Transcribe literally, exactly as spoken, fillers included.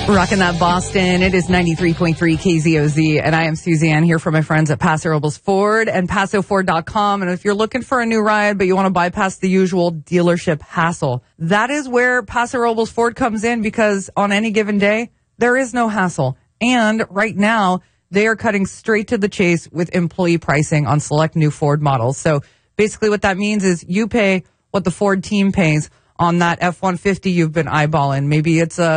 Rocking that Boston. It is ninety-three point three K Z O Z, and I am Suzanne here for my friends at Paso Robles Ford and paso ford dot com. And if you're looking for a new ride, but you want to bypass the usual dealership hassle, that is where Paso Robles Ford comes in, because on any given day, there is no hassle. And right now, they are cutting straight to the chase with employee pricing on select new Ford models. So basically what that means is you pay what the Ford team pays on that F one fifty you've been eyeballing. Maybe it's a